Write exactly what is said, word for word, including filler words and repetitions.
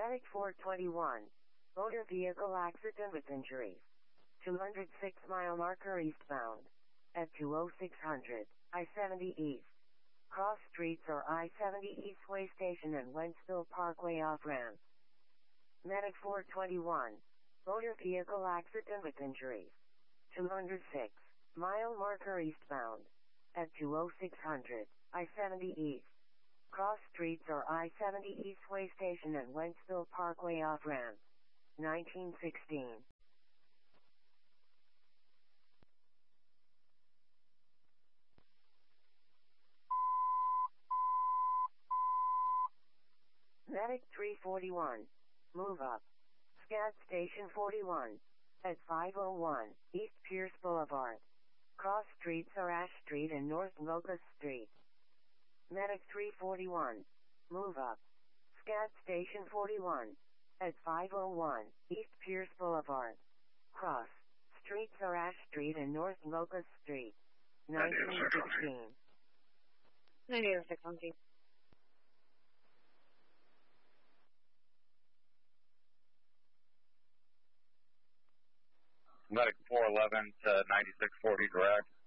Medic four twenty-one. Motor vehicle accident with injuries. two oh six mile marker eastbound. At two oh six hundred, I seventy East. Cross streets or I seventy East Way Station and Wentzville Parkway off-ramp. Medic four twenty-one. Motor vehicle accident with injuries. two oh six mile marker eastbound. At two oh six hundred, I seventy East. Cross streets or I seventy East Way Station and Wentzville Parkway off-ramp. nineteen sixteen. Medic three forty-one. Move up. Scat Station forty-one. At five oh one, East Pierce Boulevard. Cross streets are Ash Street and North Locust Street. Medic three forty-one. Move up. Scat Station forty-one. At five oh one, East Pierce Boulevard. Cross streets are Ash Street and North Locust Street. nineteen sixteen. ninety-six hundred. Medic four eleven to ninety-six forty direct.